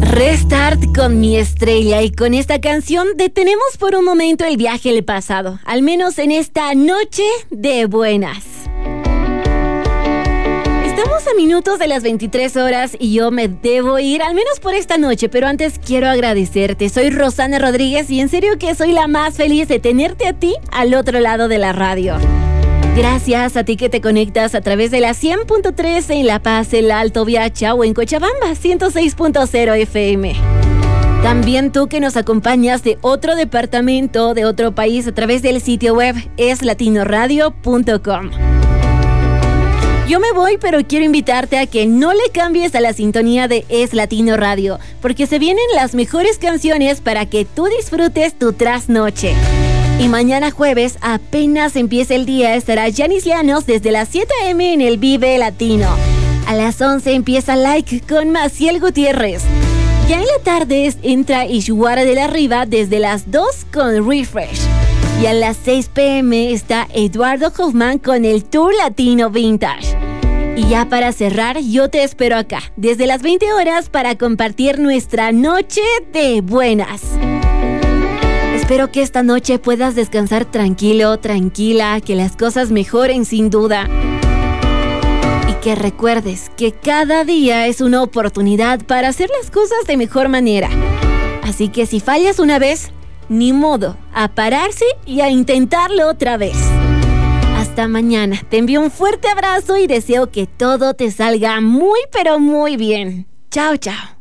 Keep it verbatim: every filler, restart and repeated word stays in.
Restart con Mi Estrella, y con esta canción detenemos por un momento el viaje al pasado, al menos en esta noche de buenas. Estamos a minutos de las veintitrés horas y yo me debo ir, al menos por esta noche, pero antes quiero agradecerte. Soy Rosana Rodríguez y en serio que soy la más feliz de tenerte a ti al otro lado de la radio. Gracias a ti que te conectas a través de la cien punto tres en La Paz, El Alto, Viacha o en Cochabamba, ciento seis punto cero F M. También tú que nos acompañas de otro departamento, de otro país, a través del sitio web es latino radio punto com. Yo me voy, pero quiero invitarte a que no le cambies a la sintonía de Es Latino Radio, porque se vienen las mejores canciones para que tú disfrutes tu trasnoche. Y mañana jueves, apenas empieza el día, estará Yanis Llanos desde las siete a eme en el Vive Latino. A las once empieza Like con Maciel Gutiérrez. Ya en la tarde entra Ishwara de la Riva desde las dos con Refresh. Y a las seis pm está Eduardo Hoffman con el Tour Latino Vintage. Y ya para cerrar, yo te espero acá, desde las veinte horas para compartir nuestra noche de buenas. Espero que esta noche puedas descansar tranquilo, tranquila, que las cosas mejoren sin duda. Y que recuerdes que cada día es una oportunidad para hacer las cosas de mejor manera. Así que si fallas una vez, ni modo, a pararse y a intentarlo otra vez. Hasta mañana, te envío un fuerte abrazo y deseo que todo te salga muy pero muy bien. Chao, chao.